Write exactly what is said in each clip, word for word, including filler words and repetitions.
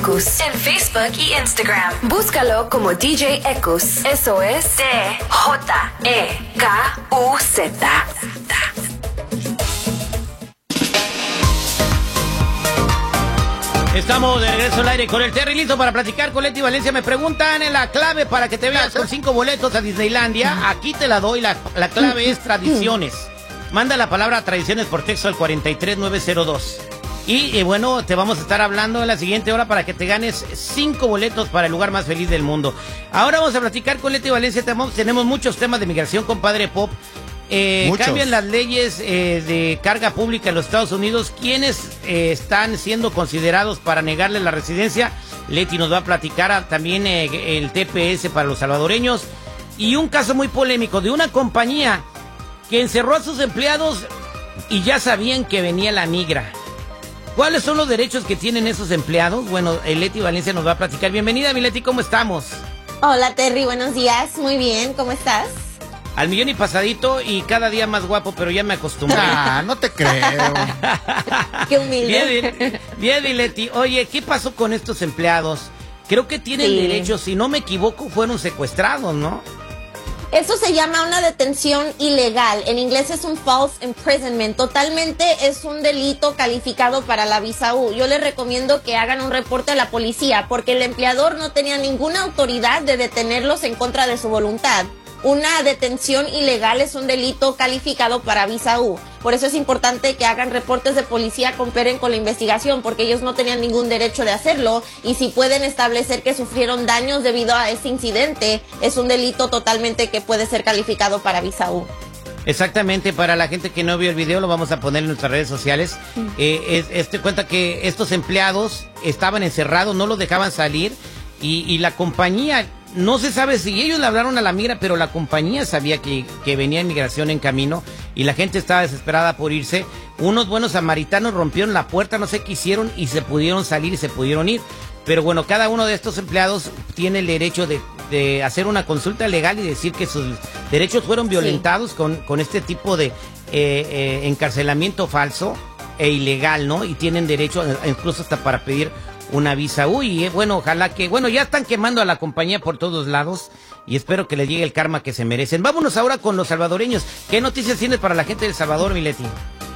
Ekus en Facebook y Instagram. Búscalo como D J Ekus. Eso es D J E K U Z. Estamos de regreso al aire con el Terry, listo para platicar con Leti Valencia. Me preguntan en la clave para que te veas con cinco boletos a Disneylandia. Aquí te la doy, la, la clave es tradiciones. Manda la palabra tradiciones por texto al cuatro tres nueve cero dos. Y, y bueno, te vamos a estar hablando en la siguiente hora para que te ganes cinco boletos para el lugar más feliz del mundo. Ahora vamos a platicar con Leti Valencia. Tenemos, tenemos muchos temas de migración, compadre Pop. Eh, cambian las leyes eh, de carga pública en los Estados Unidos. ¿Quiénes eh, están siendo considerados para negarle la residencia? Leti nos va a platicar también eh, el T P S para los salvadoreños. Y un caso muy polémico de una compañía que encerró a sus empleados y ya sabían que venía la migra. ¿Cuáles son los derechos que tienen esos empleados? Bueno, Leti Valencia nos va a platicar. Bienvenida, mi Leti, ¿cómo estamos? Hola, Terry, buenos días. Muy bien, ¿cómo estás? Al millón y pasadito y cada día más guapo, pero ya me acostumbré. Ah, no te creo. Qué humilde. Bien, bien, Leti. Oye, ¿qué pasó con estos empleados? Creo que tienen Sí. derechos, si no me equivoco, fueron secuestrados, ¿no? Eso se llama una detención ilegal. En inglés es un false imprisonment. Totalmente es un delito calificado para la visa U. Yo les recomiendo que hagan un reporte a la policía porque el empleador no tenía ninguna autoridad de detenerlos en contra de su voluntad. Una detención ilegal es un delito calificado para visa U. Por eso es importante que hagan reportes de policía, cooperen con la investigación, porque ellos no tenían ningún derecho de hacerlo. Y si pueden establecer que sufrieron daños debido a ese incidente, es un delito totalmente que puede ser calificado para visa U. Exactamente, para la gente que no vio el video, lo vamos a poner en nuestras redes sociales. Eh, es, este cuenta que estos empleados estaban encerrados, no los dejaban salir y, y la compañía... No se sabe si ellos le hablaron a la migra, pero la compañía sabía que, que venía inmigración en camino y la gente estaba desesperada por irse. Unos buenos samaritanos rompieron la puerta, no sé qué hicieron y se pudieron salir y se pudieron ir. Pero bueno, cada uno de estos empleados tiene el derecho de, de hacer una consulta legal y decir que sus derechos fueron violentados sí. con, con este tipo de eh, eh, encarcelamiento falso e ilegal, ¿no? Y tienen derecho incluso hasta para pedir una visa. Uy, eh, bueno, ojalá que... Bueno, ya están quemando a la compañía por todos lados y espero que les llegue el karma que se merecen. Vámonos ahora con los salvadoreños. ¿Qué noticias tienes para la gente de El Salvador, Mileti?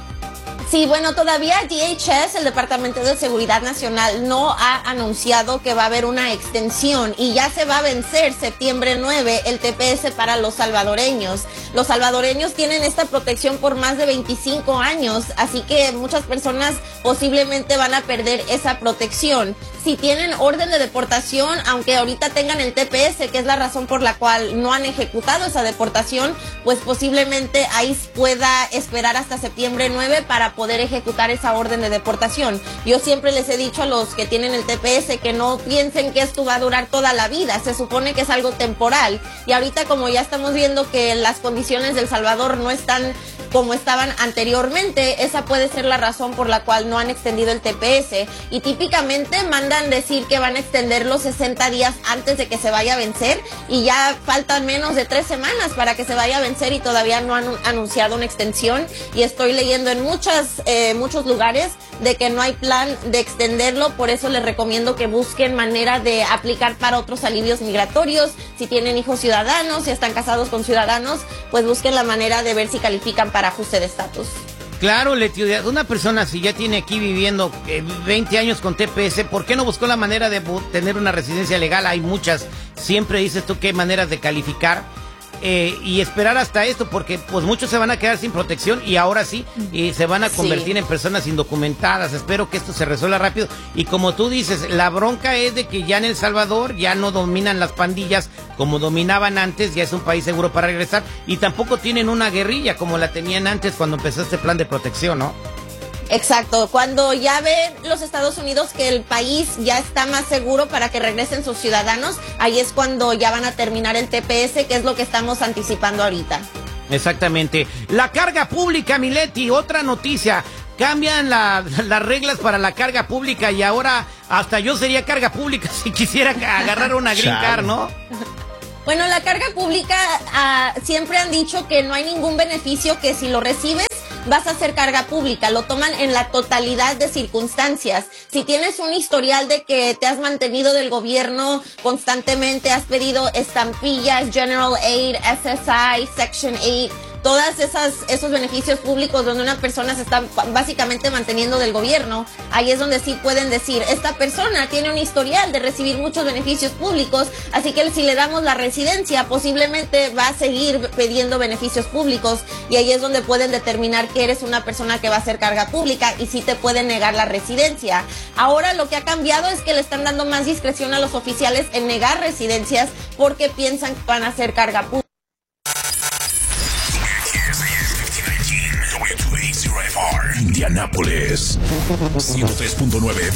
Sí, bueno, todavía D H S, el Departamento de Seguridad Nacional, no ha anunciado que va a haber una extensión y ya se va a vencer septiembre nueve el T P S para los salvadoreños. Los salvadoreños tienen esta protección por más de veinticinco años, así que muchas personas posiblemente van a perder esa protección. Si tienen orden de deportación, aunque ahorita tengan el T P S, que es la razón por la cual no han ejecutado esa deportación, pues posiblemente I C E pueda esperar hasta septiembre nueve para poder ejecutar esa orden de deportación. Yo siempre les he dicho a los que tienen el T P S que no piensen que esto va a durar toda la vida, se supone que es algo temporal y ahorita como ya estamos viendo que las condiciones de El Salvador no están como estaban anteriormente, esa puede ser la razón por la cual no han extendido el T P S y típicamente mandan decir que van a extender los sesenta días antes de que se vaya a vencer y ya faltan menos de tres semanas para que se vaya a vencer y todavía no han anunciado una extensión y estoy leyendo en muchas, eh, muchos lugares de que no hay plan de extenderlo, por eso les recomiendo que busquen manera de aplicar para otros alivios migratorios, si tienen hijos ciudadanos, si están casados con ciudadanos, pues busquen la manera de ver si califican para ajuste de estatus. Claro, Leti, una persona si ya tiene aquí viviendo eh, veinte años con T P S, ¿por qué no buscó la manera de tener una residencia legal? Hay muchas, siempre dices tú que hay maneras de calificar. Eh, y esperar hasta esto porque pues muchos se van a quedar sin protección y ahora sí y se van a convertir sí. en personas indocumentadas. Espero que esto se resuelva rápido y como tú dices, la bronca es de que ya en El Salvador ya no dominan las pandillas como dominaban antes, ya es un país seguro para regresar y tampoco tienen una guerrilla como la tenían antes cuando empezó este plan de protección, ¿no? Exacto, cuando ya ven los Estados Unidos que el país ya está más seguro para que regresen sus ciudadanos, ahí es cuando ya van a terminar el T P S, que es lo que estamos anticipando ahorita. Exactamente. La carga pública, Mileti, otra noticia. Cambian la, las reglas para la carga pública y ahora hasta yo sería carga pública si quisiera agarrar una green card, ¿no? Bueno, la carga pública uh, siempre han dicho que no hay ningún beneficio que si lo recibes vas a hacer carga pública. Lo toman en la totalidad de circunstancias. Si tienes un historial de que te has mantenido del gobierno constantemente, has pedido estampillas, General Aid, S S I, Section ocho, todas esas esos beneficios públicos donde una persona se está básicamente manteniendo del gobierno, ahí es donde sí pueden decir, esta persona tiene un historial de recibir muchos beneficios públicos, así que si le damos la residencia, posiblemente va a seguir pidiendo beneficios públicos, y ahí es donde pueden determinar que eres una persona que va a hacer carga pública y sí te pueden negar la residencia. Ahora lo que ha cambiado es que le están dando más discreción a los oficiales en negar residencias porque piensan que van a hacer carga pública. Indianápolis ciento tres punto nueve